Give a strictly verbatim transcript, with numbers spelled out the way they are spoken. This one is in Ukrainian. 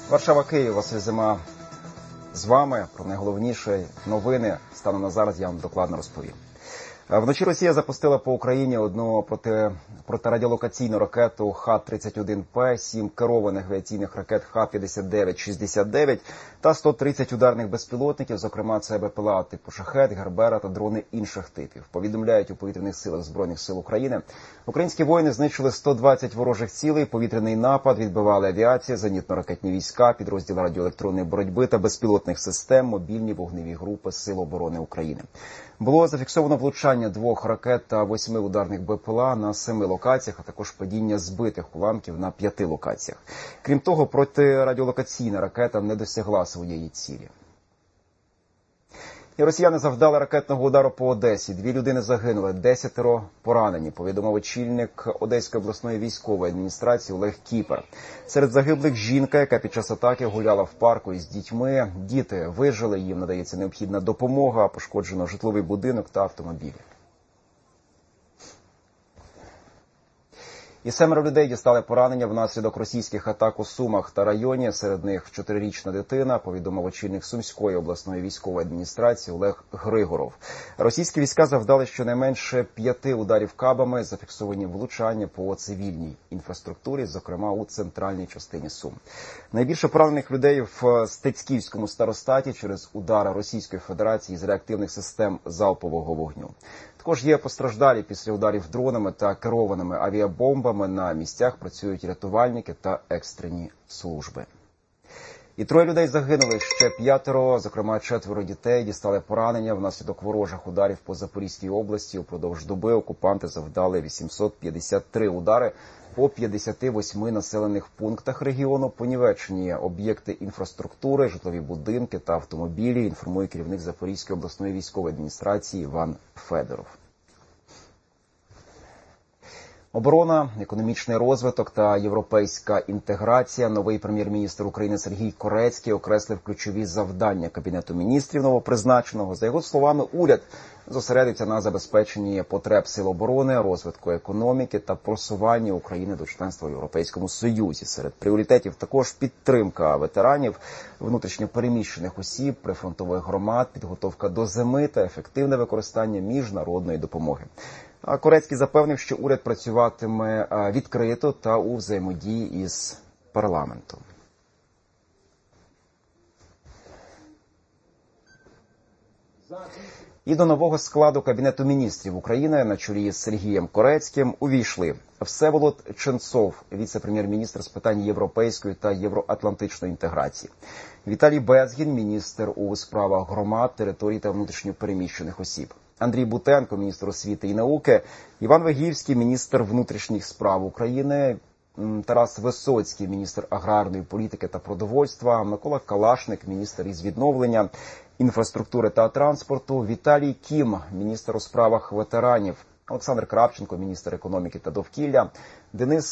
Варшава, Київ, Василь Зима з вами. Про найголовніші новини станом на зараз я вам докладно розповім. Вночі Росія запустила по Україні одну проти, протирадіолокаційну ракету Х тридцять один П, сім керованих авіаційних ракет Х п'ятдесят дев'ять шістдесят дев'ять та сто тридцять ударних безпілотників, зокрема це БПЛА типу «Шахед», «Гербера» та дрони інших типів. Повідомляють у повітряних силах Збройних сил України. Українські воїни знищили сто двадцять ворожих цілей, повітряний напад, відбивали авіація, зенітно-ракетні війська, підрозділи радіоелектронної боротьби та безпілотних систем, мобільні вогневі групи Сил оборони України. Було зафіксовано влучання двох ракет та восьми ударних БПЛА на семи локаціях, а також падіння збитих уламків на п'яти локаціях. Крім того, протирадіолокаційна ракета не досягла своєї цілі. І росіяни завдали ракетного удару по Одесі. Дві людини загинули, десятеро поранені, повідомив очільник Одеської обласної військової адміністрації Олег Кіпер. Серед загиблих жінка, яка під час атаки гуляла в парку із дітьми. Діти вижили, їм надається необхідна допомога, пошкоджено житловий будинок та автомобілі. І семеро людей дістали поранення внаслідок російських атак у Сумах та районі. Серед них чотирирічна дитина, повідомив очільник Сумської обласної військової адміністрації Олег Григоров. Російські війська завдали щонайменше п'яти ударів кабами, зафіксовані влучання по цивільній інфраструктурі, зокрема у центральній частині Сум. Найбільше поранених людей в Стецьківському старостаті через удари Російської Федерації з реактивних систем залпового вогню. Також є постраждалі після ударів дронами та керованими авіабомбами. На місцях працюють рятувальники та екстрені служби. І троє людей загинули, ще п'ятеро, зокрема четверо дітей, дістали поранення внаслідок ворожих ударів по Запорізькій області. Упродовж доби окупанти завдали вісімсот п'ятдесят три удари по п'ятдесяти восьми населених пунктах регіону. Понівечені об'єкти інфраструктури, житлові будинки та автомобілі, інформує керівник Запорізької обласної військової адміністрації Іван Федоров. Оборона, економічний розвиток та європейська інтеграція. Новий прем'єр-міністр України Сергій Корецький окреслив ключові завдання Кабінету міністрів новопризначеного. За його словами, уряд зосередиться на забезпеченні потреб сил оборони, розвитку економіки та просуванні України до членства в Європейському Союзі. Серед пріоритетів також підтримка ветеранів, внутрішньо переміщених осіб, прифронтових громад, підготовка до зими та ефективне використання міжнародної допомоги. А Корецький запевнив, що уряд працюватиме відкрито та у взаємодії із парламентом. І до нового складу Кабінету міністрів України на чолі з Сергієм Корецьким увійшли Всеволод Ченцов, віце-прем'єр-міністр з питань європейської та євроатлантичної інтеграції, Віталій Безгін, міністр у справах громад, територій та внутрішньо переміщених осіб, Андрій Бутенко, міністр освіти і науки, Іван Вигівський, міністр внутрішніх справ України, Тарас Висоцький, міністр аграрної політики та продовольства, Микола Калашник, міністр із відновлення, інфраструктури та транспорту, Віталій Кім, міністр у справах ветеранів, Олександр Кравченко, міністр економіки та довкілля, Денис